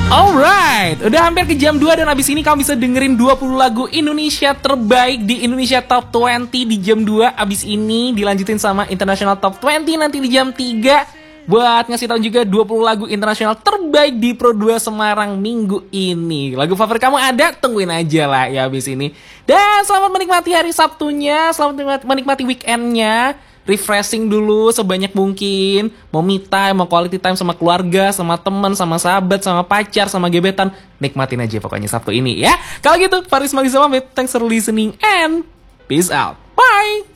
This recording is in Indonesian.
Alright, udah hampir ke jam 2 dan abis ini kamu bisa dengerin 20 lagu Indonesia terbaik di Indonesia Top 20 di jam 2. Abis ini dilanjutin sama International Top 20 nanti di jam 3. Buat ngasih tahu juga 20 lagu internasional terbaik di Pro 2 Semarang minggu ini. Lagu favorit kamu ada? Tungguin aja lah ya abis ini. Dan selamat menikmati hari Sabtunya, selamat menikmati weekendnya. Refreshing dulu sebanyak mungkin. Mau me time, mau quality time sama keluarga, sama teman, sama sahabat, sama pacar, sama gebetan. Nikmatin aja pokoknya Sabtu ini ya. Kalau gitu, Faris Magisa pamit. Thanks for listening and peace out. Bye!